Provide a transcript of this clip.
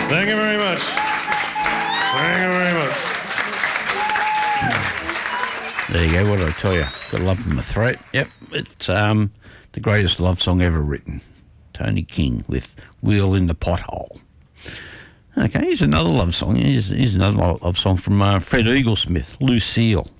Thank you very much. Thank you very much. There you go. What did I tell you? Got a lump in my throat. Yep, it's the greatest love song ever written. Tony King with Wheel in the Pothole. Okay, here's another love song. Here's another love song from Fred Eaglesmith, Lucille.